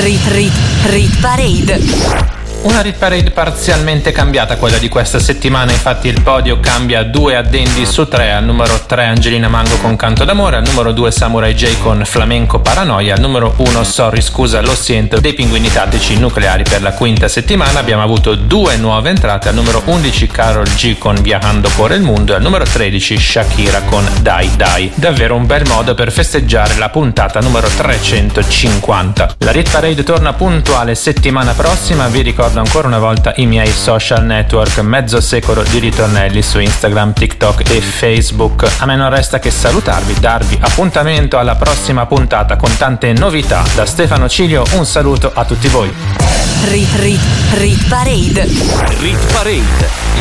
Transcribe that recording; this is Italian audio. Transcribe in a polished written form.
Rit Parade. Una Rit Parade parzialmente cambiata quella di questa settimana, infatti il podio cambia a 2 addendi su 3. Al numero 3 Angelina Mango con Canto d'amore, al numero 2 Samurai J con Flamenco Paranoia, al numero 1 Sorry scusa lo siento dei Pinguini Tattici Nucleari. Per la quinta settimana abbiamo avuto 2 nuove entrate, al numero 11 Karol G con Viajando por el Mundo e al numero 13 Shakira con Dai Dai. Davvero un bel modo per festeggiare la puntata numero 350. La Rit Parade torna puntuale settimana prossima, vi ricordo ancora una volta i miei social network, mezzo secolo di ritornelli su Instagram, TikTok e Facebook. A me non resta che salutarvi, darvi appuntamento alla prossima puntata con tante novità. Da Stefano Cilio un saluto a tutti voi. Rit Parade. Rit Parade,